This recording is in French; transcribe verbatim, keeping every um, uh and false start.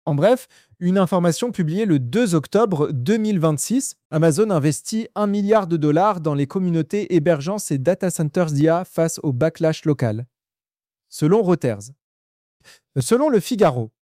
En bref, une information publiée le deux octobre deux mille vingt-six, Amazon investit un milliard de dollars dans les communautés hébergeant ses data centers d'I A face au backlash local. Selon Reuters. Selon le Figaro,